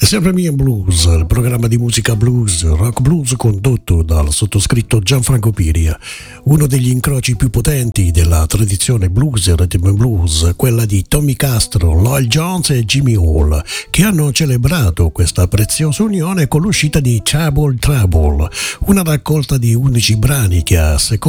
Sempre Me and Blues, il programma di musica blues, rock blues condotto dal sottoscritto Gianfranco Piria, uno degli incroci più potenti della tradizione blues e rhythm and blues, quella di Tommy Castro, Lloyd Jones e Jimmy Hall, che hanno celebrato questa preziosa unione con l'uscita di Trouble Trouble, una raccolta di 11 brani che a seconda